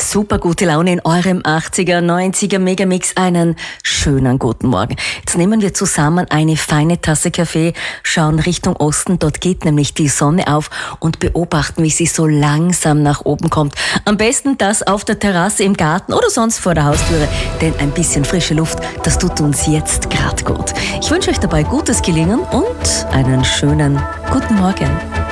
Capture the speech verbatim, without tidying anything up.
super gute Laune in eurem achtziger, neunziger Megamix. Einen schönen guten Morgen. Jetzt nehmen wir zusammen eine feine Tasse Kaffee, schauen Richtung Osten. Dort geht nämlich die Sonne auf und beobachten, wie sie so langsam nach oben kommt. Am besten das auf der Terrasse, im Garten oder sonst vor der Haustüre. Denn ein bisschen frische Luft, das tut uns jetzt gerade gut. Ich wünsche euch dabei gutes Gelingen und einen schönen guten Morgen.